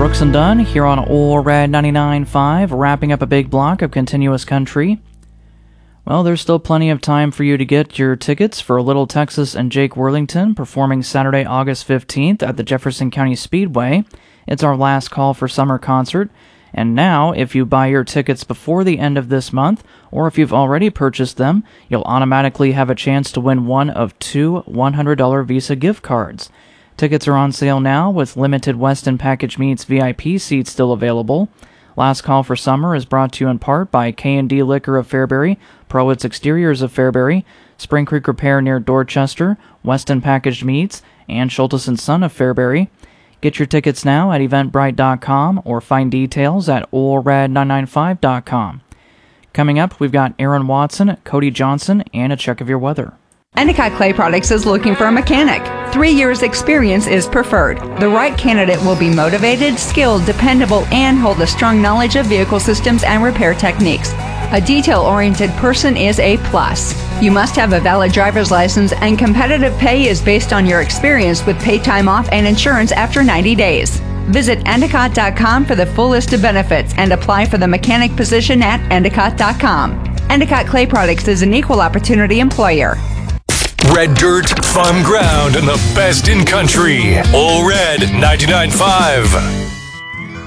Brooks and Dunn here on Old Red 99.5, wrapping up a big block of continuous country. Well, there's still plenty of time for you to get your tickets for Little Texas and Jake Worthington performing Saturday, August 15th at the Jefferson County Speedway. It's our last call for summer concert. And now, if you buy your tickets before the end of this month, or if you've already purchased them, you'll automatically have a chance to win one of two $100 Visa gift cards. Tickets are on sale now with limited Westin Package Meats VIP seats still available. Last Call for Summer is brought to you in part by K&D Liquor of Fairbury, Prowitz Exteriors of Fairbury, Spring Creek Repair near Dorchester, Westin Packaged Meats, and Schultes & Son of Fairbury. Get your tickets now at eventbrite.com or find details at olred995.com. Coming up, we've got Aaron Watson, Cody Johnson, and a check of your weather. Endicott Clay Products is looking for a mechanic. 3 years experience is preferred. The right candidate will be motivated, skilled, dependable, and hold a strong knowledge of vehicle systems and repair techniques. A detail-oriented person is a plus. You must have a valid driver's license, and competitive pay is based on your experience with paid time off and insurance after 90 days. Visit Endicott.com for the full list of benefits and apply for the mechanic position at Endicott.com. Endicott Clay Products is an equal opportunity employer. Red dirt, fun ground, and the best in country. All Red 99.5.